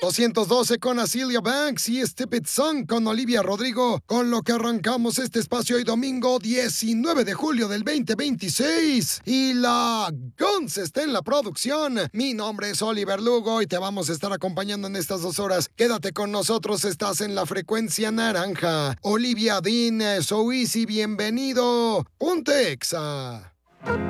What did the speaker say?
212 con Azealia Banks y Stupid Song con Olivia Rodrigo, con lo que arrancamos este espacio hoy domingo 19 de julio del 2026. Y la Guns está en la producción. Mi nombre es Oliver Lugo y te vamos a estar acompañando en estas 2 horas. Quédate con nosotros, estás en la frecuencia naranja. Olivia Dean, So Easy, bienvenido. Ponte Exa.